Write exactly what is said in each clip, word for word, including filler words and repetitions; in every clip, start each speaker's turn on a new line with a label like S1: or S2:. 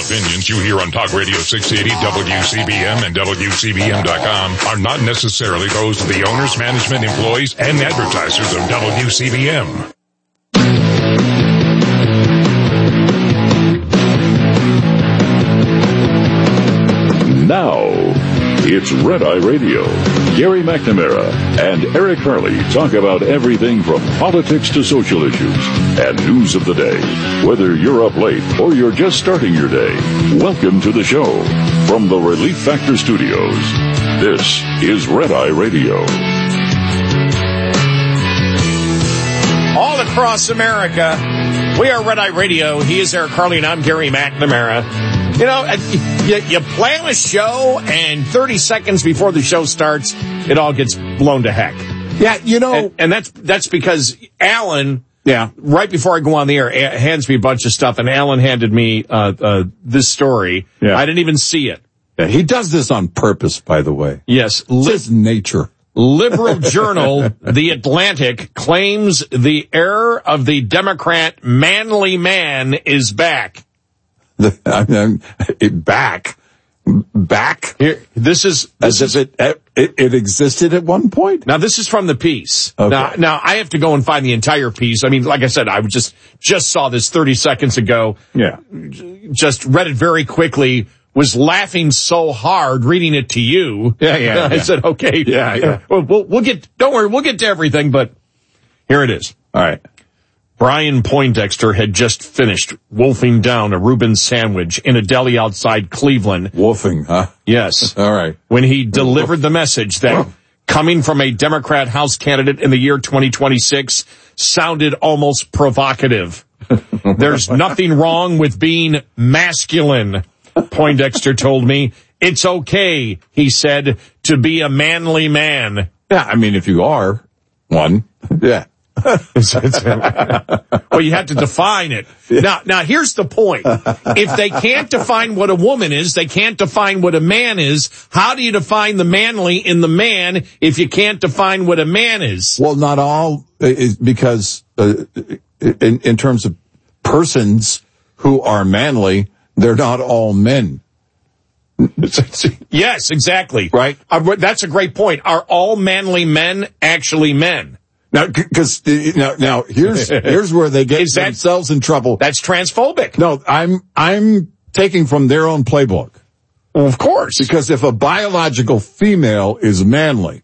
S1: opinions you hear on Talk Radio six eighty, W C B M, and W C B M dot com are not necessarily those of the owners, management, employees, and advertisers of W C B M.
S2: Now, it's Red Eye Radio. Gary McNamara and Eric Harley talk about everything from politics to social issues and news of the day. Whether you're up late or you're just starting your day, welcome to the show. From the Relief Factor Studios, this is Red Eye Radio.
S3: All across America, we are Red Eye Radio. He is Eric Harley, and I'm Gary McNamara. You know, you, you plan a show, and thirty seconds before the show starts, it all gets blown to heck.
S4: Yeah, you know.
S3: And, and that's that's because Alan,
S4: yeah,
S3: right before I go on the air, hands me a bunch of stuff, and Alan handed me uh, uh, this story.
S4: Yeah.
S3: I didn't even see it.
S4: Yeah, he does this on purpose, by the way.
S3: Yes.
S4: It's li- his nature.
S3: Liberal journal, The Atlantic, claims the heir of the Democrat manly man is back.
S4: The, I mean, it back, back.
S3: Here, this is this
S4: as if it, it it existed at one point.
S3: Now this is from the piece.
S4: Okay.
S3: Now, now I have to go and find the entire piece. I mean, like I said, I just just saw this thirty seconds ago.
S4: Yeah,
S3: just read it very quickly. Was laughing so hard reading it to you.
S4: Yeah, yeah.
S3: I
S4: yeah.
S3: said, okay,
S4: yeah, yeah.
S3: We'll, we'll we'll get. Don't worry, we'll get to everything. But here it is.
S4: All right.
S3: Brian Poindexter had just finished wolfing down a Reuben sandwich in a deli outside Cleveland.
S4: Wolfing, huh?
S3: Yes.
S4: All right.
S3: When he delivered the message that coming from a Democrat House candidate in the year twenty twenty-six sounded almost provocative. There's nothing wrong with being masculine, Poindexter told me. It's okay, he said, to be a manly man.
S4: Yeah, I mean, if you are one, yeah.
S3: Well, you have to define it. Now, now here's the point. If they can't define what a woman is, they can't define what a man is. How do you define the manly in the man if you can't define what a man is?
S4: Well, not all, because uh, in, in terms of persons who are manly, they're not all men.
S3: Yes, exactly.
S4: Right?
S3: Uh, that's a great point. Are all manly men actually men?
S4: Now, because now, now here's here's where they get
S3: that,
S4: themselves in trouble.
S3: That's transphobic.
S4: No, I'm I'm taking from their own playbook.
S3: Well, of course,
S4: because if a biological female is manly,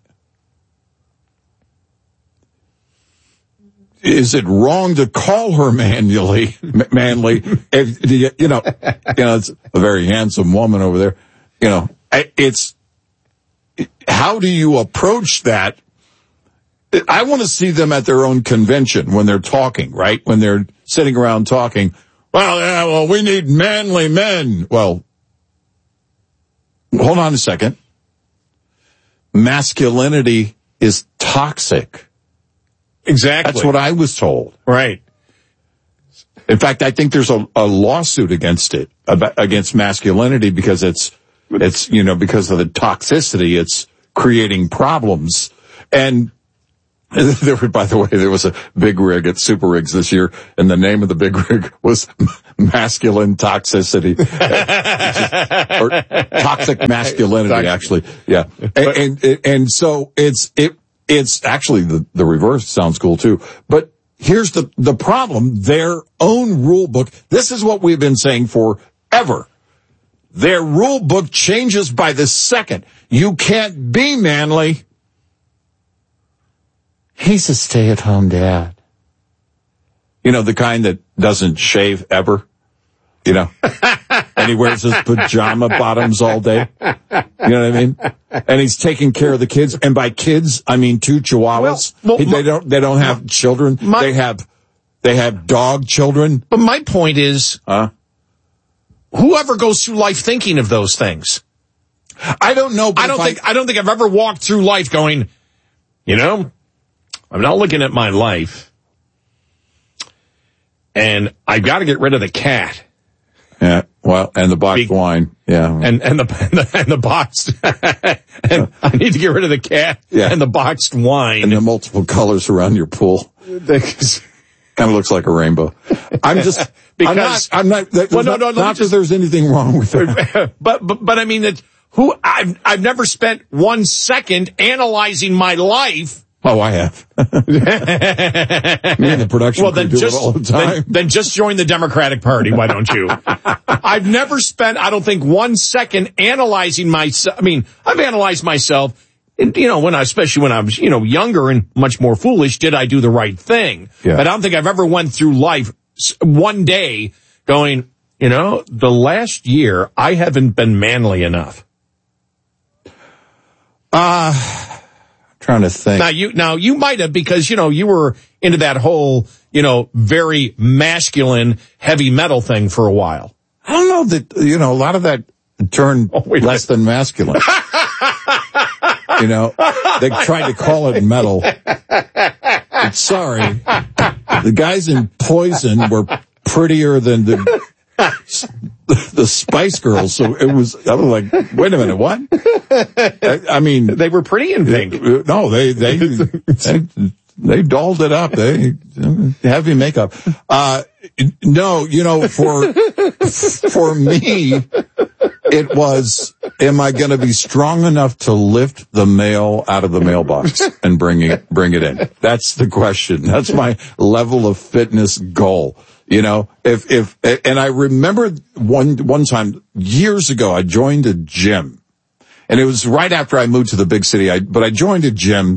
S4: is it wrong to call her manually manly? If, you know, you know, it's a very handsome woman over there. You know, it's how do you approach that? I want to see them at their own convention when they're talking, right? When they're sitting around talking. Well, yeah, well, we need manly men. Well, hold on a second. Masculinity is toxic.
S3: Exactly.
S4: That's what I was told.
S3: Right.
S4: In fact, I think there's a, a lawsuit against it, against masculinity, because it's, it's, you know, because of the toxicity, it's creating problems. And there were, by the way, there was a big rig at Super Rigs this year, and the name of the big rig was Masculine Toxicity. Or Toxic Masculinity, actually. Yeah. And, and, and so it's, it, it's actually the, the reverse sounds cool too. But here's the, the problem. Their own rule book. This is what we've been saying forever. Their rule book changes by the second. You can't be manly. He's a stay-at-home dad. You know, the kind that doesn't shave ever. You know, and he wears his pajama bottoms all day. You know what I mean? And he's taking care of the kids. And by kids, I mean two chihuahuas. Well, well, they don't, they don't have children. My, they have, they have dog children.
S3: But my point is,
S4: huh?
S3: Whoever goes through life thinking of those things?
S4: I don't know.
S3: I don't think, I, I don't think I've ever walked through life going, you know, I'm not looking at my life, and I've got to get rid of the cat.
S4: Yeah, well, and the boxed Be- wine. Yeah,
S3: and and the and the, and the boxed. and I need to get rid of the cat.
S4: Yeah.
S3: And the boxed wine
S4: and the multiple colors around your pool. Kind of looks like a rainbow. I'm just because I'm not. I'm not well, no, no, not, not just, that there's anything wrong with it.
S3: But but but I mean that who I've I've never spent one second analyzing my life.
S4: Oh, I have. Me and the production
S3: well, then
S4: crew
S3: just,
S4: do it all the time.
S3: Then, then just join the Democratic Party. Why don't you? I've never spent, I don't think, one second analyzing myself. I mean, I've analyzed myself. And, you know, when I, especially when I was, you know, younger and much more foolish, did I do the right thing?
S4: Yeah.
S3: But I don't think I've ever went through life one day going, you know, the last year I haven't been manly enough.
S4: Uh, trying to think.
S3: Now you, now you might have, because, you know, you were into that whole, you know, very masculine heavy metal thing for a while.
S4: I don't know that, you know, a lot of that turned oh, less than masculine. You know, they tried to call it metal. But sorry, the guys in Poison were prettier than the the Spice Girls. So it was, I was like, wait a minute, what? I, I mean,
S3: they were pretty in pink.
S4: No, they they they, they dolled it up. They heavy makeup. Uh, no, you know, for for me, it was, am I going to be strong enough to lift the mail out of the mailbox and bring it, bring it in? That's the question. That's my level of fitness goal. You know, if, if, and I remember one, one time years ago, I joined a gym, and it was right after I moved to the big city. I, but I joined a gym,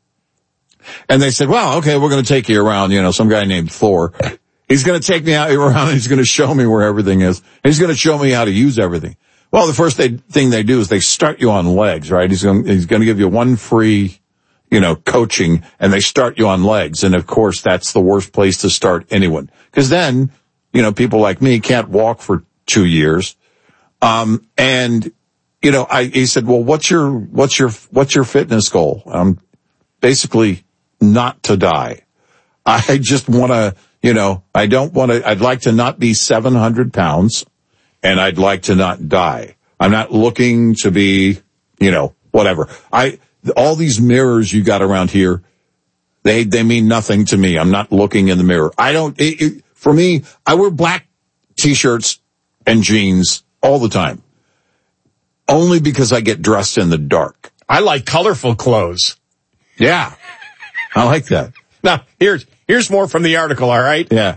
S4: and they said, well, okay, we're going to take you around, you know, some guy named Thor. He's going to take me out around, and he's going to show me where everything is. And he's going to show me how to use everything. Well, the first they, thing they do is they start you on legs, right? He's going, he's going to give you one free, you know, coaching, and they start you on legs. And of course, that's the worst place to start anyone. Cause then, you know, people like me can't walk for two years. Um, and, you know, I, he said, well, what's your, what's your, what's your fitness goal? Um, basically not to die. I just want to, you know, I don't want to, I'd like to not be seven hundred pounds. And I'd like to not die. I'm not looking to be, you know, whatever. I, all these mirrors you got around here, they, they mean nothing to me. I'm not looking in the mirror. I don't, it, it, for me, I wear black t-shirts and jeans all the time. Only because I get dressed in the dark.
S3: I like colorful clothes.
S4: Yeah. I like that.
S3: Now, here's, here's more from the article, all right?
S4: Yeah.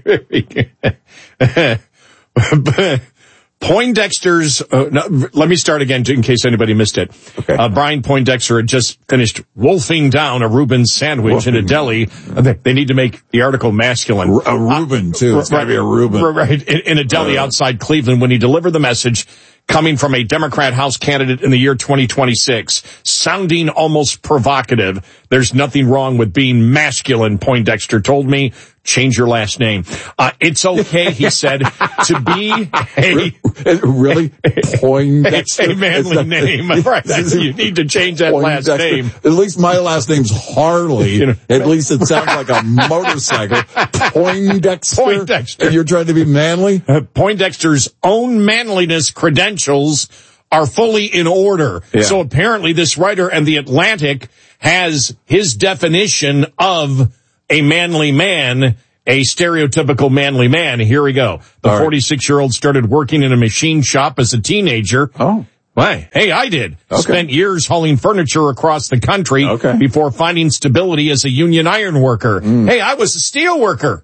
S3: Poindexter's, uh, no, let me start again in case anybody missed it.
S4: Okay.
S3: Uh, Brian Poindexter had just finished wolfing down a Reuben sandwich wolfing. in a deli. Uh, they, they need to make the article masculine.
S4: R- a Reuben, too. It's uh, gotta be a Reuben.
S3: Right, in, in a deli uh, outside Cleveland when he delivered the message coming from a Democrat House candidate in the year twenty twenty-six, sounding almost provocative. There's nothing wrong with being masculine, Poindexter told me. Change your last name. Uh, it's okay, he said, to be a...
S4: Really? Poindexter?
S3: A manly that, name. Right. You need to change that last name.
S4: At least my last name's Harley. You know, at least it sounds like a motorcycle. Poindexter?
S3: Poindexter.
S4: And you're trying to be manly?
S3: Uh, Poindexter's own manliness credentials are fully in order.
S4: Yeah.
S3: So apparently this writer in The Atlantic has his definition of a manly man, a stereotypical manly man. Here we go. The forty-six-year-old started working in a machine shop as a teenager.
S4: Oh.
S3: Why? Hey, I did.
S4: Okay.
S3: Spent years hauling furniture across the country
S4: okay.
S3: before finding stability as a union iron worker. Mm. Hey, I was a steel worker.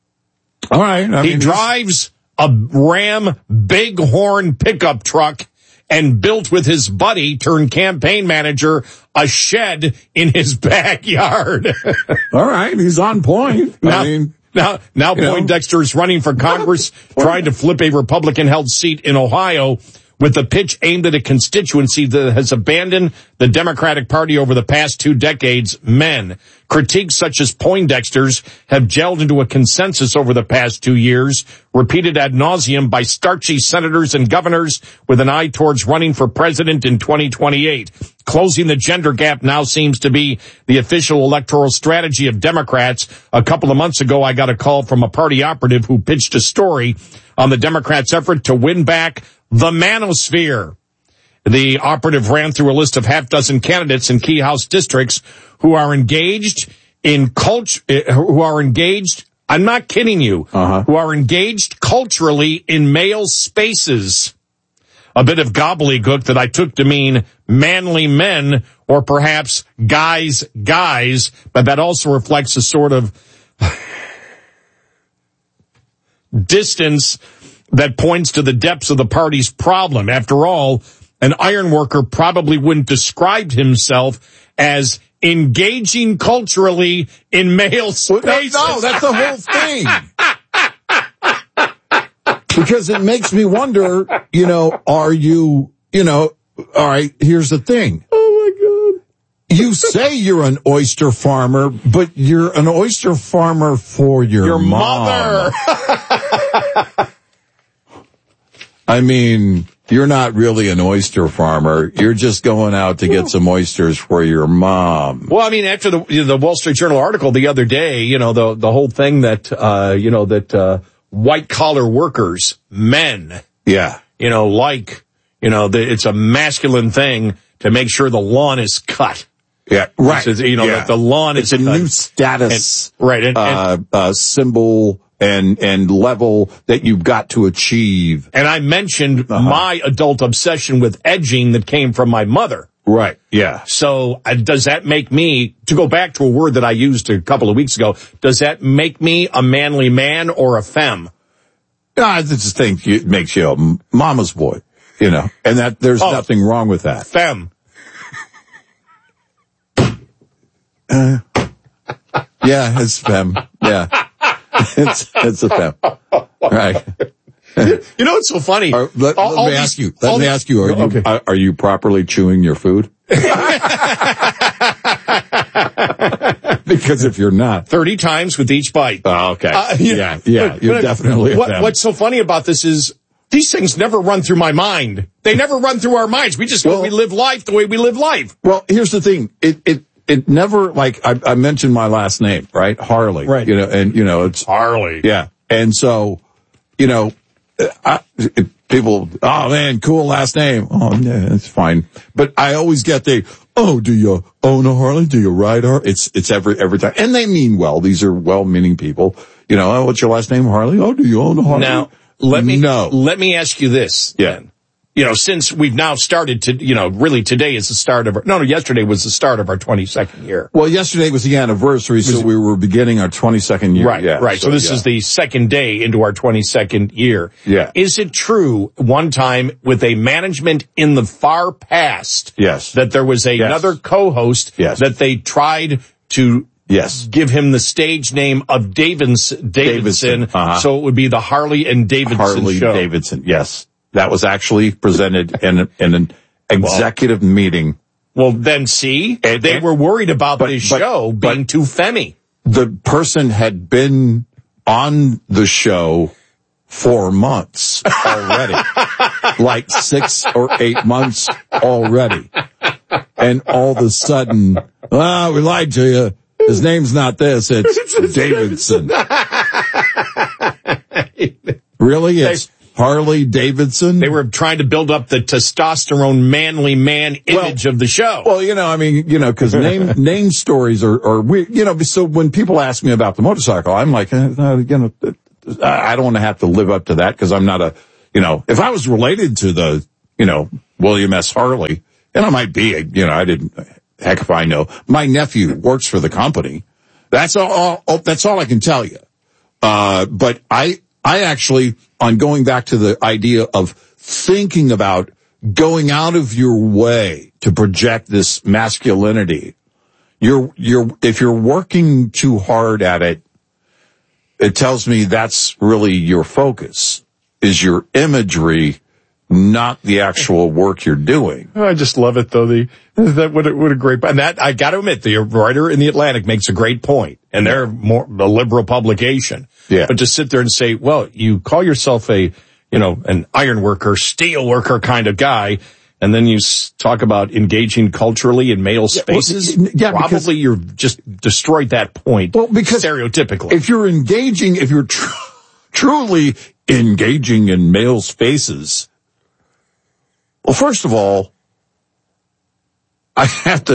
S4: All right. I
S3: he
S4: mean,
S3: drives a Ram Bighorn pickup truck and built with his buddy turned campaign manager a shed in his backyard.
S4: All right, he's on point.
S3: Now,
S4: I mean,
S3: now, now Poindexter is running for Congress, trying to flip a Republican-held seat in Ohio with the pitch aimed at a constituency that has abandoned the Democratic Party over the past two decades, men. Critiques such as Poindexter's have gelled into a consensus over the past two years, repeated ad nauseum by starchy senators and governors with an eye towards running for president in twenty twenty-eight. Closing the gender gap now seems to be the official electoral strategy of Democrats. A couple of months ago, I got a call from a party operative who pitched a story on the Democrats' effort to win back the manosphere. The operative ran through a list of half dozen candidates in key House districts who are engaged in culture, who are engaged I'm not kidding you,
S4: Uh-huh.
S3: who are engaged culturally in male spaces. A bit of gobbledygook that I took to mean manly men or perhaps guys, guys, but that also reflects a sort of distance that points to the depths of the party's problem. After all, an ironworker probably wouldn't describe himself as engaging culturally in male spaces.
S4: No, no, that's the whole thing. Because it makes me wonder, you know, are you, you know, all right, here's the thing.
S3: Oh, my God.
S4: You say you're an oyster farmer, but you're an oyster farmer for your,
S3: Your
S4: mom.
S3: mother.
S4: I mean, you're not really an oyster farmer. You're just going out to get some oysters for your mom.
S3: Well, I mean, after the you know, the Wall Street Journal article the other day, you know, the the whole thing that, uh, you know, that uh, white-collar workers, men,
S4: Yeah.
S3: you know, like, you know, the, it's a masculine thing to make sure the lawn is cut.
S4: Yeah, right.
S3: It's, you know,
S4: yeah.
S3: that the lawn
S4: it's
S3: is
S4: a
S3: cut.
S4: new status,
S3: And- right, and-
S4: uh, uh, symbol and and level that you've got to achieve.
S3: And I mentioned
S4: Uh-huh.
S3: my adult obsession with edging that came from my mother.
S4: Right. Yeah.
S3: So uh, does that make me, to go back to a word that I used a couple of weeks ago, does that make me a manly man or a femme?
S4: No, I just think it makes you a m- mama's boy, you know, and that there's
S3: Oh.
S4: nothing wrong with that.
S3: Femme.
S4: Yeah, it's femme. Yeah. It's it's a femme. Right.
S3: You know what's so funny?
S4: Are, let
S3: All-
S4: let
S3: all
S4: me
S3: these-
S4: ask you. Let
S3: all
S4: me
S3: these-
S4: ask you. Are you
S3: Okay.
S4: are, are you properly chewing your food? Because if you're not,
S3: thirty times with each bite.
S4: oh, okay.
S3: Uh,
S4: yeah, yeah,
S3: but-
S4: you're
S3: but
S4: definitely a
S3: what,
S4: femme.
S3: What's so funny about this is these things never run through my mind. They never run through our minds. We just
S4: Well-
S3: we live life the way we live life.
S4: Well, here's the thing. It it it never, like I, I mentioned my last name, right? Harley.
S3: Right.
S4: You know, and you know it's
S3: Harley.
S4: yeah. And so, you know, I, it, people, oh man, cool last name. Oh yeah, it's fine. But I always get the, oh, do you own a Harley? Do you ride Harley? It's it's every every time, and they mean well. These are well-meaning people. You know, oh, what's your last name, Harley? Oh, do you own a Harley?
S3: Now, let me
S4: no.
S3: let me ask you this.
S4: Yeah.
S3: Then. You know, since we've now started to, you know, really today is the start of our, no, no, yesterday was the start of our twenty-second year.
S4: Well, yesterday was the anniversary, so we were beginning our twenty-second year.
S3: Right,
S4: yeah,
S3: right. So, this
S4: yeah.
S3: is the second day into our twenty-second year.
S4: Yeah.
S3: Is it true one time with a management in the far past
S4: Yes.
S3: that there was another co-host
S4: Yes.
S3: that they tried to
S4: Yes.
S3: give him the stage name of Davins, Davidson,
S4: Davidson, uh-huh.
S3: so it would be the Harley and Davidson
S4: Harley
S3: show?
S4: Davidson, yes. That was actually presented in, in an executive meeting.
S3: Well, then see,
S4: And-
S3: they
S4: and-
S3: were worried about
S4: but-
S3: this
S4: but-
S3: show
S4: but-
S3: being too femmy.
S4: The person had been on the show for months already. Like six or eight months already. And all of a sudden, ah, we lied to you. His name's not this, it's Davidson. Really? It's Harley Davidson?
S3: They were trying to build up the testosterone manly man image of the show.
S4: Well, you know, I mean, you know, because name name stories are, are weird. You know, so when people ask me about the motorcycle, I'm like, eh, uh, you know, I don't want to have to live up to that because I'm not a, you know, if I was related to the, you know, William S. Harley, and I might be, you know, I didn't, heck if I know. My nephew works for the company. That's all, all that's all I can tell you. Uh, but I, I actually, on going back to the idea of thinking about going out of your way to project this masculinity, you're, you're, if you're working too hard at it, it tells me that's really your focus, is your imagery, not the actual work you're doing.
S3: I just love it though. The that what a, what a great and that I got to admit the writer in the Atlantic makes a great point, and they're more a liberal publication.
S4: Yeah.
S3: But to sit there and say, well, you call yourself a you know an iron worker, steel worker kind of guy, and then you s- talk about engaging culturally in male spaces.
S4: well, yeah, because-
S3: probably you've just destroyed that point.
S4: Well, because
S3: stereotypically,
S4: if you're engaging, if you're tr- truly engaging in male spaces. Well, first of all, I have to,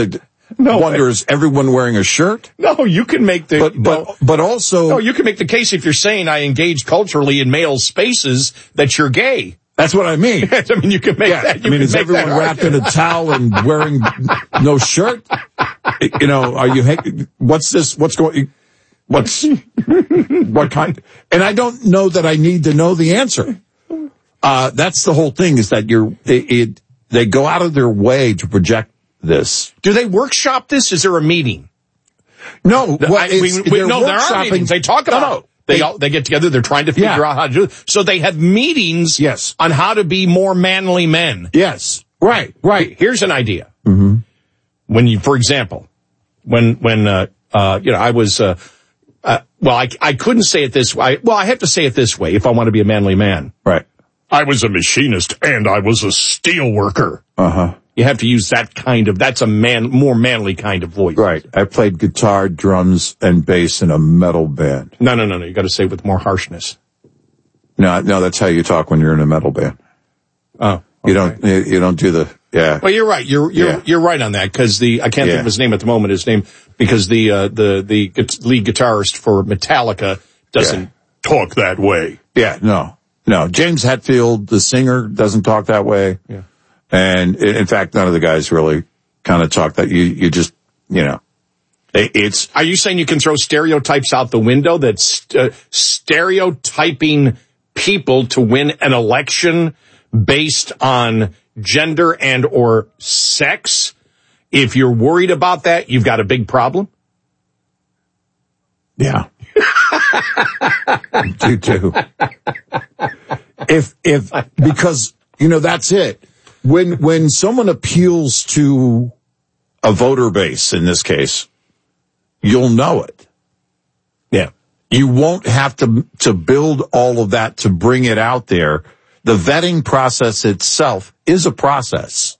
S3: No
S4: wonder,
S3: way.
S4: is everyone wearing a shirt?
S3: No, you can make the...
S4: But, but,
S3: no,
S4: but also...
S3: No, you can make the case if you're saying I engage culturally in male spaces that you're gay.
S4: That's what I mean.
S3: I mean, you can make
S4: yeah,
S3: that. You
S4: I mean,
S3: can
S4: is
S3: make
S4: everyone
S3: that
S4: wrapped in a towel and wearing no shirt? You know, are you... What's this? What's going... What's... What kind... And I don't know that I need to know the answer. Uh, that's the whole thing, is that you're... It, it, they go out of their way to project this.
S3: Do they workshop this? Is there a meeting?
S4: No, well,
S3: I, we, we, no, there are meetings. They talk about
S4: no, no.
S3: it. They, they all, they get together. They're trying to figure
S4: yeah.
S3: out how to do it. So they have meetings
S4: yes.
S3: on how to be more manly men.
S4: Yes. Right, right.
S3: Here's an idea.
S4: Mm-hmm.
S3: When you, for example, when, when, uh, uh, you know, I was, uh, uh, well, I, I couldn't say it this way. Well, I have to say it this way if I want to be a manly man.
S4: Right.
S3: I was a machinist and I was a steel worker.
S4: Uh-huh.
S3: You have to use that kind of, that's a man, more manly kind of voice.
S4: Right. I played guitar, drums, and bass in a metal band.
S3: No, no, no, no. You got to say it with more harshness.
S4: No, no, that's how you talk when you're in a metal band.
S3: Oh. Okay.
S4: You don't, you, you don't do the, yeah.
S3: Well, you're right. You're, you're,
S4: yeah.
S3: you're right on that, because the, I can't
S4: yeah.
S3: think of his name at the moment, his name, because the, uh, the, the lead guitarist for Metallica doesn't
S4: yeah.
S3: talk that way.
S4: Yeah, no, no. James Hetfield, the singer, doesn't talk that way.
S3: Yeah.
S4: And in fact, none of the guys really kind of talk that. You, you just, you know, it, it's.
S3: Are you saying you can throw stereotypes out the window? That's uh, stereotyping people to win an election based on gender and or sex? If you're worried about that, you've got a big problem.
S4: Yeah. You too. If, if, because, you know, that's it. When, when someone appeals to a voter base, in this case, you'll know it.
S3: Yeah.
S4: You won't have to, to build all of that to bring it out there. The vetting process itself is a process,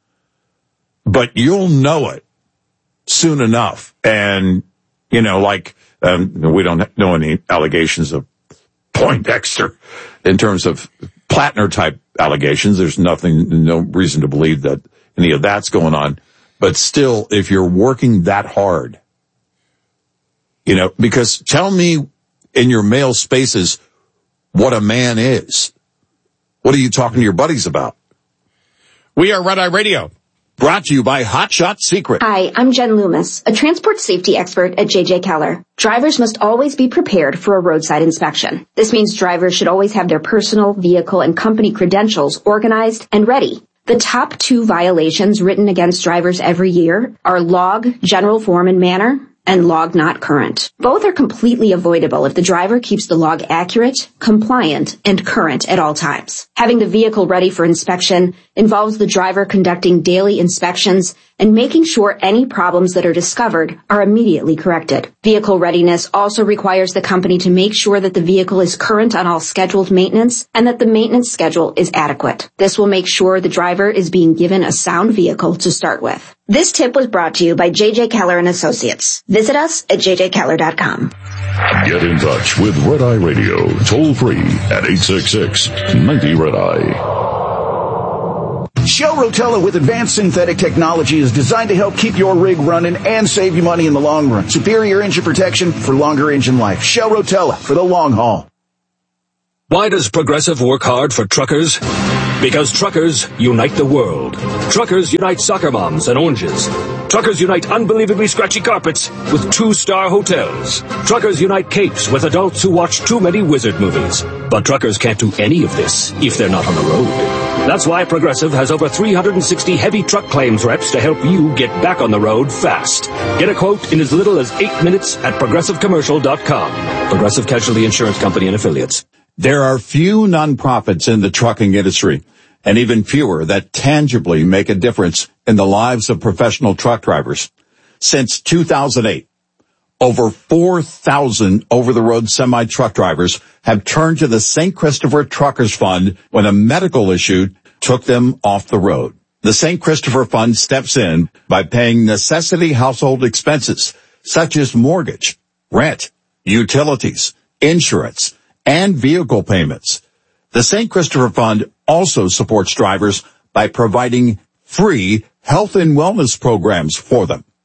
S4: but you'll know it soon enough. And, you know, like, um, we don't know any allegations of Poindexter in terms of Plattner type allegations. There's nothing, no reason to believe that any of that's going on. But still, if you're working that hard, you know, because tell me in your male spaces what a man is. What are you talking to your buddies about?
S3: We are Red Eye Radio.
S4: Brought to you by Hot Shot Secret.
S5: Hi, I'm Jen Loomis, a transport safety expert at J J Keller. Drivers must always be prepared for a roadside inspection. This means drivers should always have their personal, vehicle, and company credentials organized and ready. The top two violations written against drivers every year are log, general form and manner, and log not current. Both are completely avoidable if the driver keeps the log accurate, compliant, and current at all times. Having the vehicle ready for inspection involves the driver conducting daily inspections and making sure any problems that are discovered are immediately corrected. Vehicle readiness also requires the company to make sure that the vehicle is current on all scheduled maintenance and that the maintenance schedule is adequate. This will make sure the driver is being given a sound vehicle to start with. This tip was brought to you by J J Keller and Associates. Visit us at j j keller dot com.
S2: Get in touch with Red Eye Radio, toll free at eight six six, nine zero Red Eye.
S6: Shell Rotella with advanced synthetic technology is designed to help keep your rig running and save you money in the long run. Superior engine protection for longer engine life. Shell Rotella for the long haul.
S7: Why does Progressive work hard for truckers? Because truckers unite the world. Truckers unite soccer moms and oranges. Truckers unite unbelievably scratchy carpets with two-star hotels. Truckers unite capes with adults who watch too many wizard movies. But truckers can't do any of this if they're not on the road. That's why Progressive has over three hundred sixty heavy truck claims reps to help you get back on the road fast. Get a quote in as little as eight minutes at progressive commercial dot com. Progressive Casualty Insurance Company and Affiliates.
S4: There are few nonprofits in the trucking industry, and even fewer that tangibly make a difference in the lives of professional truck drivers. Since two thousand eight, over four thousand over-the-road semi-truck drivers have turned to the Saint Christopher Truckers Fund when a medical issue took them off the road. The Saint Christopher Fund steps in by paying necessity household expenses such as mortgage, rent, utilities, insurance, and vehicle payments. The Saint Christopher Fund also supports drivers by providing free health and wellness programs for them.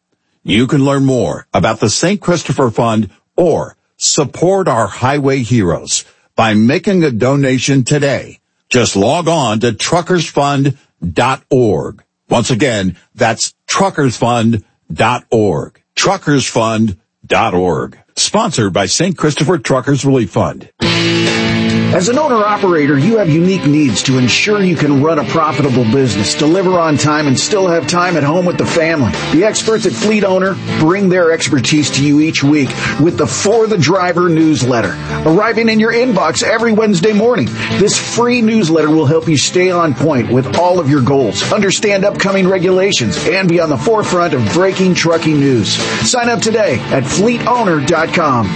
S4: You can learn more about the Saint Christopher Fund or support our highway heroes by making a donation today. Just log on to truckers fund dot org. Once again, that's truckers fund dot org. truckers fund dot org. Sponsored by Saint Christopher Truckers Relief Fund.
S6: As an owner-operator, you have unique needs to ensure you can run a profitable business, deliver on time, and still have time at home with the family. The experts at Fleet Owner bring their expertise to you each week with the For the Driver newsletter, arriving in your inbox every Wednesday morning. This free newsletter will help you stay on point with all of your goals, understand upcoming regulations, and be on the forefront of breaking trucking news. Sign up today at fleet owner dot com.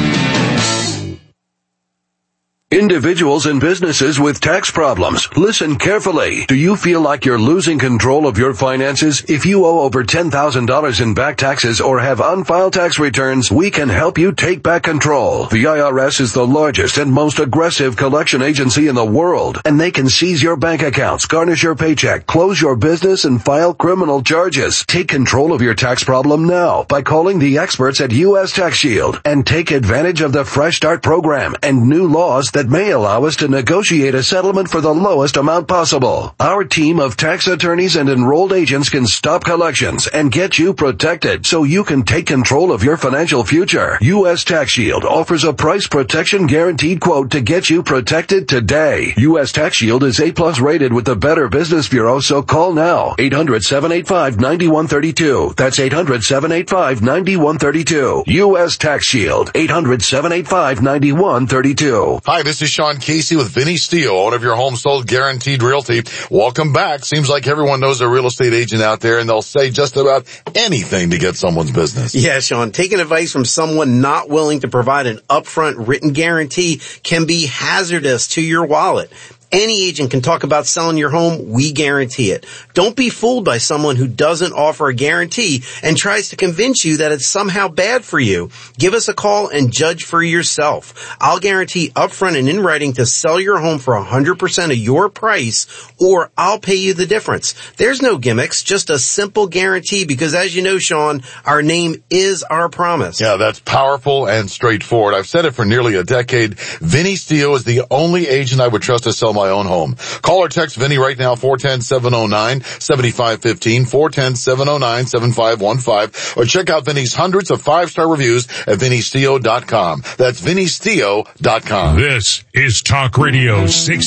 S8: Individuals and businesses with tax problems, listen carefully. Do you feel like you're losing control of your finances? If you owe over ten thousand dollars in back taxes or have unfiled tax returns, we can help you take back control. The I R S is the largest and most aggressive collection agency in the world, and they can seize your bank accounts, garnish your paycheck, close your business, and file criminal charges. Take control of your tax problem now by calling the experts at U S Tax Shield and take advantage of the Fresh Start program and new laws that may allow us to negotiate a settlement for the lowest amount possible. Our team of tax attorneys and enrolled agents can stop collections and get you protected so you can take control of your financial future. U S Tax Shield offers a price protection guaranteed quote to get you protected today. U S Tax Shield is A plus rated with the Better Business Bureau, so call now. eight hundred, seven eight five, nine one three two. That's eight hundred, seven eight five, nine one three two. U S Tax Shield. eight hundred, seven eight five, nine one three two.
S9: Hi, this is Sean Casey with Vinny Steele, owner of your home sold guaranteed realty. Welcome back. Seems like everyone knows a real estate agent out there, and they'll say just about anything to get someone's business.
S10: Yeah, Sean, taking advice from someone not willing to provide an upfront written guarantee can be hazardous to your wallet. Any agent can talk about selling your home. We guarantee it. Don't be fooled by someone who doesn't offer a guarantee and tries to convince you that it's somehow bad for you. Give us a call and judge for yourself. I'll guarantee upfront and in writing to sell your home for one hundred percent of your price, or I'll pay you the difference. There's no gimmicks, just a simple guarantee, because as you know, Sean, our name is our promise.
S9: Yeah, that's powerful and straightforward. I've said it for nearly a decade. Vinny Steele is the only agent I would trust to sell my own home. Call or text Vinny right now, four one zero, seven oh nine, seven five one five, four one zero, seven oh nine, seven five one five, or check out Vinny's hundreds of five-star reviews at vinny steele dot com. That's vinny steele dot com.
S1: This is Talk Radio six